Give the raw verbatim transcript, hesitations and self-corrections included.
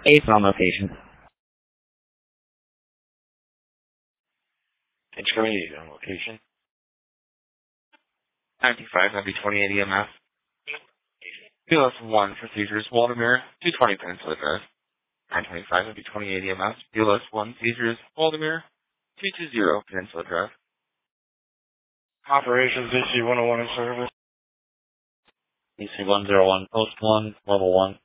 Ace on location. Intermediate on location. ninety-five W twenty-eight E M S. B L S one for seizures, Waldemere, two twenty Peninsula Drive. nine twenty-five W twenty-eight E M S. B L S one seizures, Waldemere, two twenty Peninsula Drive. Operations D C one oh one in service. D C one oh one, post one, level one.